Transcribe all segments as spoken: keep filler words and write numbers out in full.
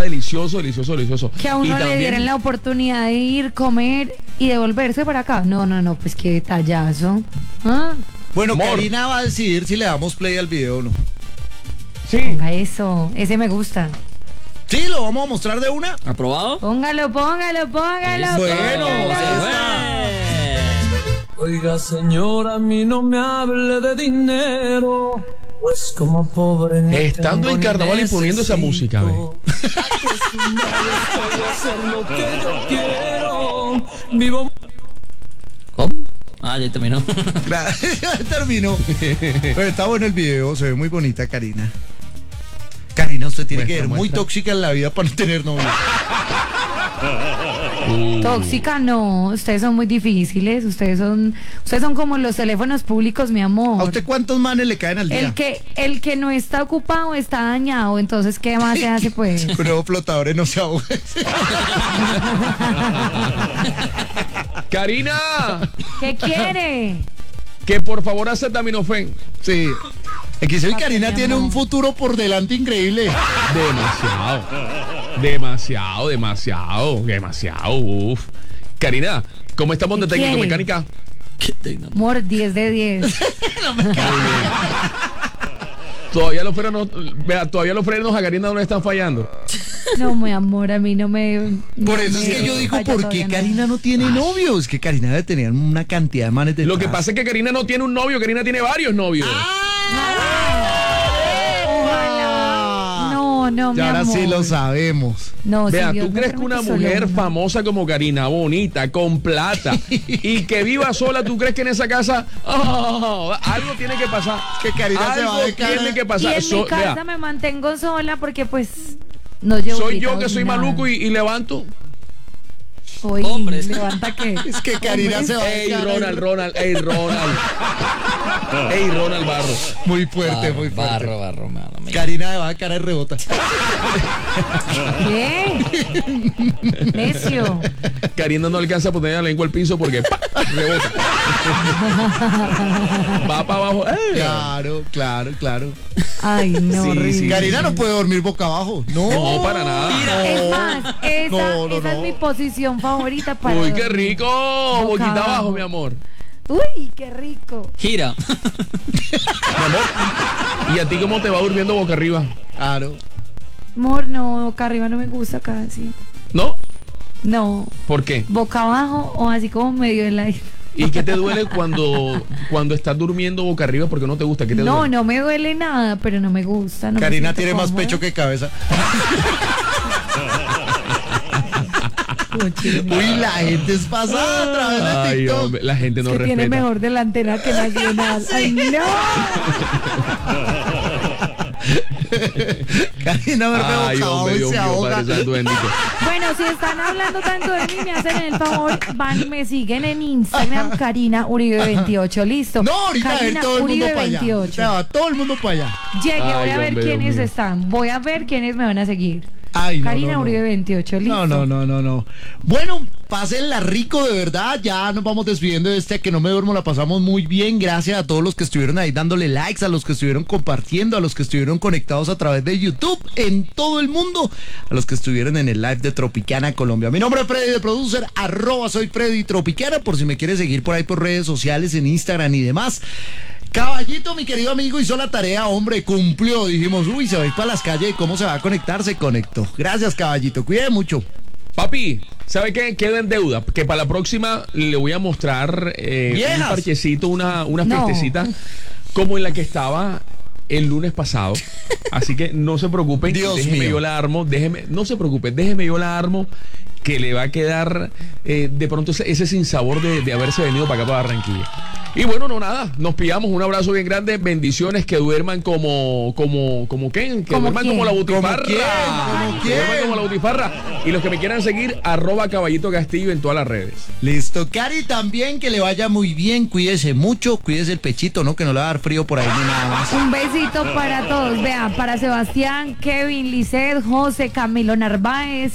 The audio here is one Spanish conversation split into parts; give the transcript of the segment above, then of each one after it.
delicioso, delicioso, delicioso. Que a uno Y le también- dieran la oportunidad de ir, comer y devolverse para acá. No, no, no, pues qué detallazo. ¿Ah? Bueno, Amor. Karina va a decidir si le damos play al video o no. Sí. Ponga eso, ese me gusta. Sí, lo vamos a mostrar de una. ¿Aprobado? Póngalo, póngalo, póngalo. Bueno, póngalo. ahí está. Oiga, señora, a mí no me hable de dinero, pues como pobre no Estando en tengo carnaval ni y poniendo esa música, ve. necesito. Acostumbrado estoy a hacer lo que yo quiero. Vivo. ¿Cómo? Ah, ya terminó. Ya terminó. Pero está bueno el video, se ve muy bonita Karina. Karina, usted tiene Muestra, que ser muy muestra. tóxica en la vida para no tener novio. Uh, Tóxica no, ustedes son muy difíciles, ustedes son, ustedes son como los teléfonos públicos, mi amor. ¿A usted cuántos manes le caen al día? El que, el que no está ocupado está dañado, entonces ¿qué más se hace pues? Con nuevos flotadores no se ahoga. Karina, ¿Qué quiere? que por favor acetaminofén. Sí. Aquí soy Papi, Karina mi tiene amor. un futuro por delante increíble. Demasiado. Demasiado, demasiado, demasiado. Uf. Karina, ¿cómo estamos de ¿Qué técnico quiere? mecánica? ¿Qué tengo? Amor, diez de diez. Todavía los frenos, vea, todavía los frenos a Karina no le están fallando. No, mi amor, a mí no me... Por no eso me es que yo digo, falla ¿por todavía qué nada. Karina no tiene novio? Es que Karina debe tener una cantidad de manes de Lo que pasa es que Karina no tiene un novio, Karina tiene varios novios. Ojalá. No, no, mi Y ahora amor. sí lo sabemos. No, Vea, si Dios ¿tú me crees que una permite, solo mujer uno. famosa como Karina, bonita, con plata y que viva sola, tú crees que en esa casa oh, algo tiene que pasar? Que Karina se algo va de cara. tiene que Y pasar. en So- mi casa vea, me mantengo sola porque pues no llevo soy invitados yo que ni soy nada. maluco y, y levanto. Oye, Hombres. levanta qué. Es que Karina se va de Ey, cara. Ronald, Ronald, ey, Ronald. Ey, Ronald Barro. Muy fuerte, Barro, muy fuerte. barro, barro, mano, mía. Karina se va de cara y rebota. ¿Qué? Necio. Karina no alcanza a poner la lengua al piso porque ¡pa! Rebota. Va para abajo. ¡Eh! Claro, claro, claro. Ay, no, Sí, horrible. sí. Karina no puede dormir boca abajo. No, No, para nada. Es más, esa, No, no, esa no. es mi posición favorita para Uy, qué dormir. rico. Boca Boquita abajo, abajo. mi amor. Uy, qué rico. Gira. Mi amor. ¿Y a ti cómo te va durmiendo boca arriba? Claro. Amor, no, boca arriba no me gusta casi. ¿No? No, ¿Por qué? boca abajo o así como medio del aire. ¿Y qué te duele cuando, cuando estás durmiendo boca arriba? Porque no te gusta. ¿Qué te No, duele? no me duele nada, pero no me gusta. No me Karina siento tiene más cómoda. pecho que cabeza. Uy, la gente es pasada a través de Ay, TikTok. hombre, la gente no que respeta. tiene mejor delantera que Nacional. ¡Ay, no! Karina me Ay, boca hombre, abajo y Dios se mío, ahoga. Padre Santo bendito. Bueno, si están hablando tanto de mí, me hacen el favor, van y me siguen en Instagram, Karina Uribe veintiocho. Listo. No, ahorita va a ir Karina todo el mundo Uribe para allá. veintiocho. Ahorita va todo el mundo para allá. Llegue, voy Ay, a ver hombre, Dios quiénes mío. están. Voy a ver quiénes me van a seguir. Ay, no, Karina no, no. Uribe veintiocho, listo. No, no, no, no, no. Bueno, pásenla rico de verdad. Ya nos vamos despidiendo de este Que No Me Duermo. La pasamos muy bien. Gracias a todos los que estuvieron ahí dándole likes, a los que estuvieron compartiendo, a los que estuvieron conectados a través de YouTube en todo el mundo, a los que estuvieron en el live de Tropicana Colombia. Mi nombre es Freddy de Producer, arroba soy Freddy Tropicana, por si me quieres seguir por ahí por redes sociales, en Instagram y demás. Caballito, mi querido amigo, hizo la tarea, hombre, cumplió. Dijimos, uy, se va a ir para las calles, ¿cómo se va a conectar? Se conectó. Gracias, caballito, cuide mucho. Papi, ¿sabe qué? Queda en deuda. Que para la próxima le voy a mostrar eh, un Viejas. parchecito, una, una No. fiestecita como en la que estaba el lunes pasado. Así que no se preocupen. Dios déjeme mío. yo la armo. Déjeme, no se preocupen, déjeme yo la armo. Que le va a quedar eh, de pronto ese, ese sinsabor de, de haberse venido para acá, para Barranquilla. Y bueno, no nada, nos pillamos, un abrazo bien grande, bendiciones, que duerman como, como, como ¿qué? Que ¿Como duerman quién? como la butifarra. ¿Como quién? ¿Como Que duerman quién? como la butifarra. Y los que me quieran seguir, arroba Caballito Castillo en todas las redes. Listo, Cari, también que le vaya muy bien, cuídese mucho, cuídese el pechito, ¿no? Que no le va a dar frío por ahí ni nada más. Un besito para todos. Vea, para Sebastián, Kevin, Lisset, José, Camilo Narváez,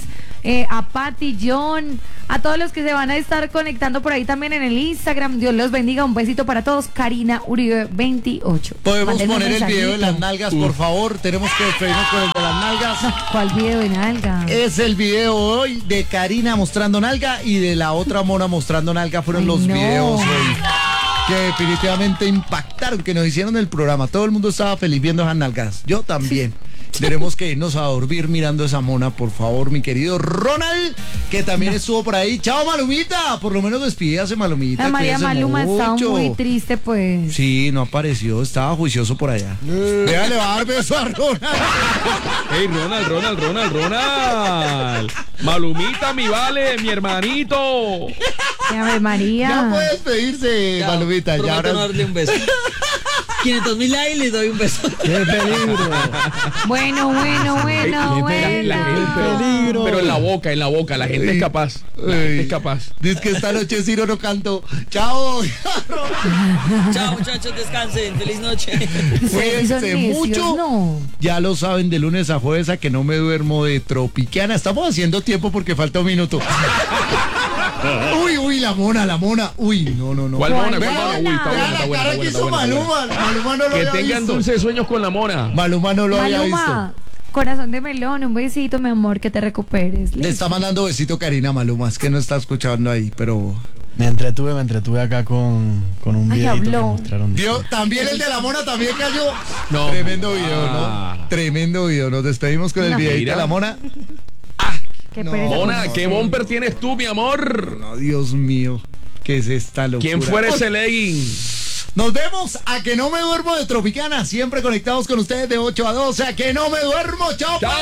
eh, a Patty, John, a todos los que se van a estar conectando por ahí también en el Instagram. Dios los bendiga. Un besito para todos. Karina Uribe veintiocho. Podemos Mándenme un poner el video de las mensajito. nalgas, por favor. Tenemos que despedirnos con el de las nalgas. ¿Cuál video de nalga? Es el video hoy de Karina mostrando nalga y de la otra mona mostrando nalga. Fueron Ay, los no. videos hoy que definitivamente impactaron, que nos hicieron el programa. Todo el mundo estaba feliz viendo esas nalgas. Yo también. Tenemos que irnos a dormir mirando esa mona, por favor, mi querido Ronald, que también estuvo por ahí. Chao, Malumita. Por lo menos despídase, Malumita. La María cuídese Maluma está mucho. muy triste, pues. Sí, no apareció. Estaba juicioso por allá. Vea, le va a dar beso a Ronald. Hey, Ronald, Ronald, Ronald, Ronald. Malumita, mi vale, mi hermanito. Ave María. Ya puede despedirse, Ya, Malumita. Ya prometo ahora... no darle un beso. quinientos mil likes y les doy un beso. ¡Qué peligro! Bueno, bueno, bueno, bueno. La gente, peligro. pero en la boca, en la boca, la gente es capaz. La gente es capaz. Dice que esta noche Ciro no canto. ¡Chao! Chao, muchachos, descansen. Feliz noche. Ustedes son Cuídense necios, mucho. No. Ya lo saben, de lunes a jueves a que no me duermo de Tropicana. Estamos haciendo tiempo porque falta un minuto. Uy, uy, la mona, la mona. Uy, no, no, no. ¿Cuál mona? ¿Cuál Vean, mona? Uy, está Vean buena, la está buena, cara está que buena, hizo está buena, está buena. Maluma. Maluma no lo Que había tengan visto. dulces sueños con la mona. Maluma no lo había visto. Maluma, corazón de melón, un besito, mi amor, que te recuperes. Le está mandando besito Karina Maluma. Es que no está escuchando ahí, pero... Me entretuve, me entretuve acá con, con un Ay, videito que habló. mostraron. Vio, también el de la mona también cayó. No. Tremendo video, Ah. ¿no? Tremendo video. Nos despedimos con el No. videito Mira. de la mona. Qué No. pereza. Mona, ¿qué bumper tienes tú, mi amor? No, Dios mío. ¿Qué es esta locura? ¿Quién fuera ese legging? Nos vemos a que no me duermo de Tropicana. Siempre conectados con ustedes de ocho a doce. A que no me duermo. Chao. Chao.